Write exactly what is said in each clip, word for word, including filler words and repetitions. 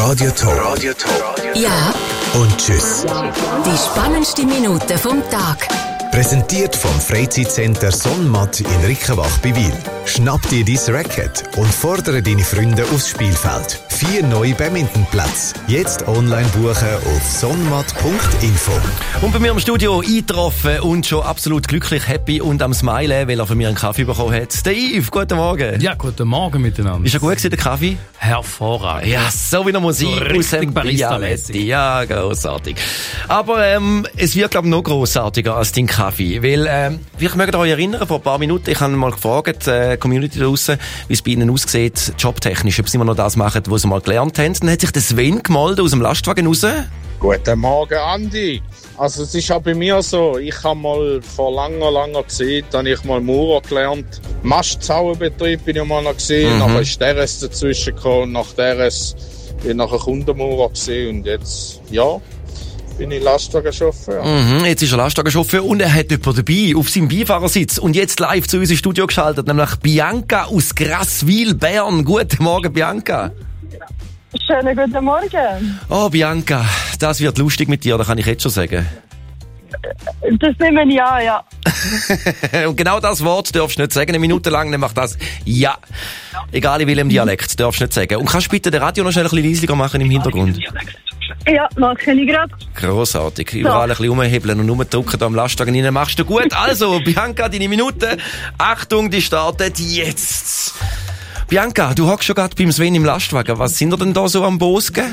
Radio Top. Radio Top. Ja. Und tschüss. Die spannendsten Minuten vom Tag. Präsentiert vom Freizeitcenter Sonnmatt in Rickenbach bei Wil. Schnapp dir dein Racket und fordere deine Freunde aufs Spielfeld. Vier neue Badmintonplätze. Jetzt online buchen auf sonnmatt punkt info. Und bei mir im Studio eingetroffen und schon absolut glücklich, happy und am Smilen, weil er von mir einen Kaffee bekommen hat. Der Yves, guten Morgen. Ja, guten Morgen miteinander. Ist er gut gewesen, der Kaffee? Hervorragend. Ja, so wie er muss sein. So richtig Barista-mäßig. Ja, grossartig. Aber ähm, es wird, glaube ich, noch grossartiger als dein Kaffee. Weil, ähm, vielleicht mögt ihr euch erinnern, vor ein paar Minuten, ich habe mal gefragt, äh, Community draussen, wie es bei ihnen aussieht, jobtechnisch, ob sie immer noch das machen, was sie mal gelernt haben. Dann hat sich der Sven gemeldet aus dem Lastwagen raus. Guten Morgen, Andi. Also es ist auch bei mir so, ich habe mal vor langer, langer Zeit, habe ich mal Maurer gelernt. Mastzauberbetrieb bin ich mal noch gesehen, mhm. aber ist D R S dazwischen gekommen, nach D R S bin ich nachher Kundenmaurer gesehen und jetzt, ja, bin ich Lastwagenchauffeur. Mhm, jetzt ist er Lastwagenchauffeur und er hat jemanden dabei auf seinem Beifahrersitz und jetzt live zu uns ins Studio geschaltet, nämlich Bianca aus Grasswil, Bern. Guten Morgen, Bianca. Schönen guten Morgen. Oh, Bianca, das wird lustig mit dir, das kann ich jetzt schon sagen. Das nehmen ja, ja. Und genau das Wort darfst du nicht sagen, eine Minute lang, dann macht das ja. Egal in welchem Dialekt, darfst du nicht sagen. Und kannst du bitte den Radio noch schnell ein bisschen leisiger machen im Hintergrund? Ja, mache ich gerade. Grossartig. Überall ein bisschen umhebeln und umdrücken da am Lastwagen rein. Machst du gut. Also, Bianca, deine Minute. Achtung, die startet jetzt. Bianca, du hockst schon gerade beim Sven im Lastwagen. Was sind ihr denn da so am Bosgen?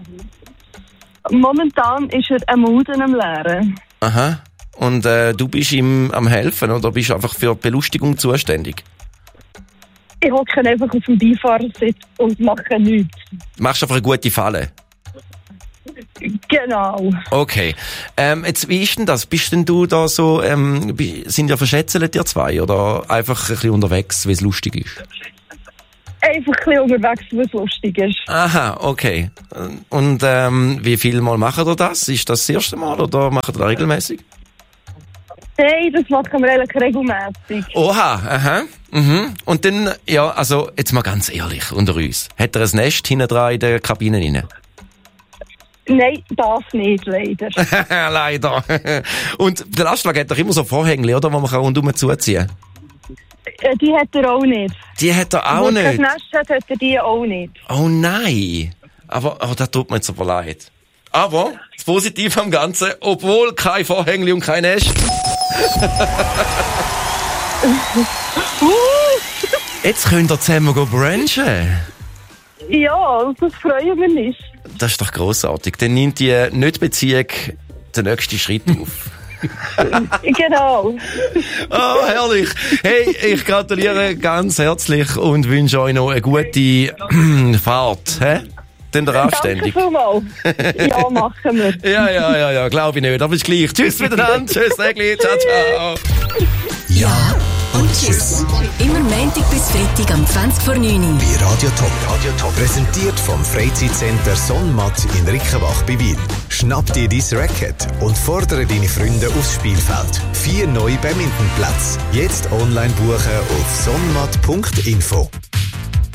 Momentan ist er am Uden am Leeren. Aha. Und äh, du bist ihm am Helfen oder bist du einfach für die Belustigung zuständig? Ich hocke einfach auf dem Beifahrersitz und mache nichts. Machst einfach eine gute Falle? Genau. Okay. Ähm, jetzt, wie ist denn das? Bist denn du da so, ähm, sind ja verschätzelt ihr zwei oder einfach ein bisschen unterwegs, weil es lustig ist? Einfach ein bisschen unterwegs, weil es lustig ist. Aha, okay. Und ähm, wie viel Mal macht ihr das? Ist das das erste Mal oder macht ihr das regelmäßig? Nein, das machen wir eigentlich regelmäßig. Oha, aha. Mhm. Und dann, ja, also jetzt mal ganz ehrlich unter uns. Hat er ein Nest hinten dran in der Kabine rein? Nein, das nicht, leider. Leider. Und der Lastwagen hat doch immer so Vorhänge, oder, wo man rundherum zuziehen kann? Die hat er auch nicht. Die hat er auch Wo nicht? Wenn er Nest hat, hat er die auch nicht. Oh nein. Aber, oh, das tut mir jetzt aber leid. Aber, das Positive am Ganzen, obwohl kein Vorhänge und kein Nest. Jetzt könnt ihr zusammen brunchen. Ja, das freuen wir nicht. Das ist doch grossartig. Dann nimmt die Nicht-Beziehung den nächsten Schritt auf. Genau. Oh, herrlich. Hey, ich gratuliere ganz herzlich und wünsche euch noch eine gute Fahrt. Hä? Dann der Anständig. Danke vielmals. Ja, machen wir. Ja, ja, ja, ja, glaube ich nicht. Aber ist gleich. Tschüss miteinander. Tschüss, Egli. Ciao, ciao. Ja und tschüss. Immer Montag bis Freitag am zwanzig vor neun Uhr. Bei Radio Top. Radio Top. Präsentiert vom Freizeitcenter Sonnmatt in Rickenbach bei Wil. Schnapp dir dein Racket und fordere deine Freunde aufs Spielfeld. Vier neue Badmintonplätze. Jetzt online buchen auf sonnmatt punkt info.